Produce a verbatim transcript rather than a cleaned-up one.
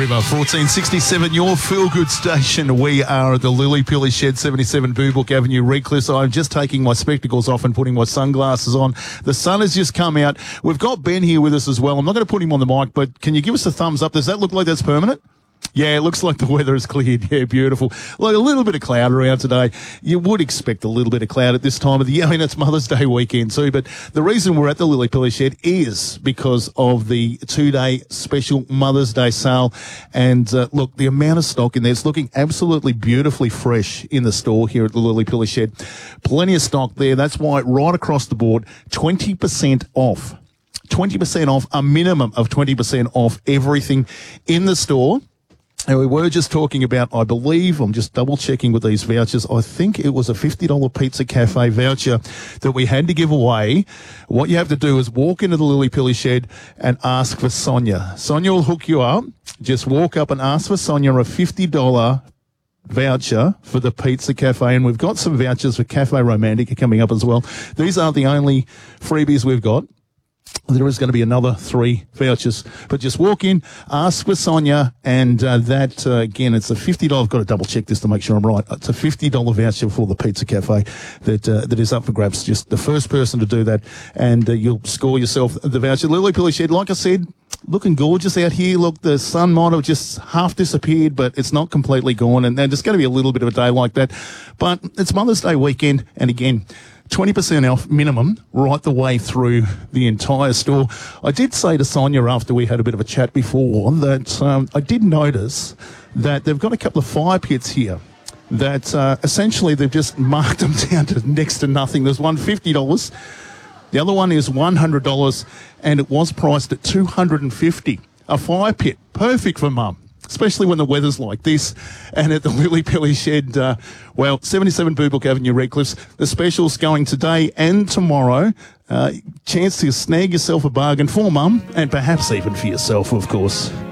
River, fourteen sixty-seven, your feel-good station. We are at the Lily Pilly Shed, seventy-seven Boobook Avenue, Redcliffe. I'm just taking my spectacles off and putting my sunglasses on. The sun has just come out. We've got Ben here with us as well. I'm not going to put him on the mic, but can you give us a thumbs up? Does that look like that's permanent? Yeah, it looks like the weather has cleared. Yeah, beautiful. Like a little bit of cloud around today. You would expect a little bit of cloud at this time of the year. I mean, it's Mother's Day weekend too, but the reason we're at the Lily Pilly Shed is because of the two-day special Mother's Day sale. And uh, look, the amount of stock in there, it's looking absolutely beautifully fresh in the store here at the Lily Pilly Shed. Plenty of stock there. That's why right across the board, twenty percent off. twenty percent off, a minimum of twenty percent off everything in the store. And we were just talking about, I believe, I'm just double checking with these vouchers. I think it was a fifty dollars Pizza Cafe voucher that we had to give away. What you have to do is walk into the Lily Pilly Shed and ask for Sonia. Sonia will hook you up. Just walk up and ask for Sonia a fifty dollars voucher for the Pizza Cafe. And we've got some vouchers for Cafe Romantica coming up as well. These aren't the only freebies we've got. There is going to be another three vouchers, but just walk in, ask for Sonia, and uh, that, uh, again, it's a fifty dollars. I've got to double check this to make sure I'm right. It's a fifty dollars voucher for the Pizza Cafe that uh, that is up for grabs. Just the first person to do that, and uh, you'll score yourself the voucher. Lily Pilly Shed, like I said, looking gorgeous out here. Look, the sun might have just half disappeared, but it's not completely gone, and there's going to be a little bit of a day like that. But it's Mother's Day weekend, and again, twenty percent off minimum right the way through the entire store. I did say to Sonia after we had a bit of a chat before that um, I did notice that they've got a couple of fire pits here that uh, essentially they've just marked them down to next to nothing. There's one fifty dollars. The other one is one hundred dollars, and it was priced at two hundred fifty dollars. A fire pit, perfect for mum, especially when the weather's like this. And at the Lily Pilly Shed, uh, well, seventy-seven Boobook Avenue, Redcliffe, the special's going today and tomorrow. Uh, chance to snag yourself a bargain for mum and perhaps even for yourself, of course.